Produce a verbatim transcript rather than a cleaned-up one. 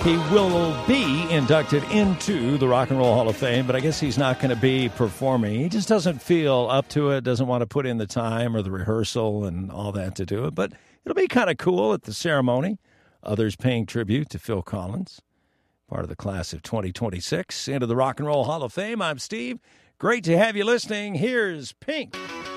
He will be inducted into the Rock and Roll Hall of Fame, but I guess he's not going to be performing. He just doesn't feel up to it, doesn't want to put in the time or the rehearsal and all that to do it. But it'll be kind of cool at the ceremony. Others paying tribute to Phil Collins, part of the class of twenty twenty-six into the Rock and Roll Hall of Fame. I'm Steve. Great to have you listening. Here's Pink.